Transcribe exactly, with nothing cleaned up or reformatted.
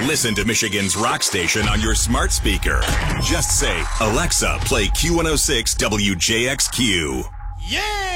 Listen to Michigan's rock station on your smart speaker. Just say, Alexa, play Q one oh six W J X Q. Yeah!